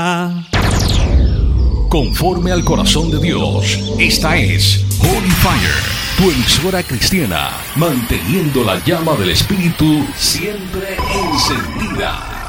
Conforme al corazón de Dios, esta es Holy Fire, tu emisora cristiana, manteniendo la llama del Espíritu siempre encendida.